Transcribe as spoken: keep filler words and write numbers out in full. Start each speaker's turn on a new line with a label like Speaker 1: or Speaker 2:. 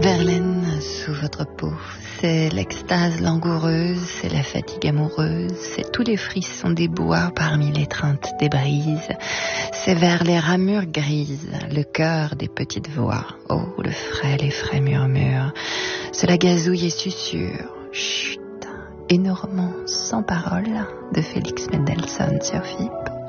Speaker 1: Verlaine sous votre peau, c'est l'extase langoureuse, c'est la fatigue amoureuse, c'est tous les frissons des bois parmi l'étreinte des brises, c'est vers les ramures grises, le cœur des petites voix, oh le frêle et frais murmure, cela gazouille et susurre, chut, une romance sans parole de Félix Mendelssohn sur F I P.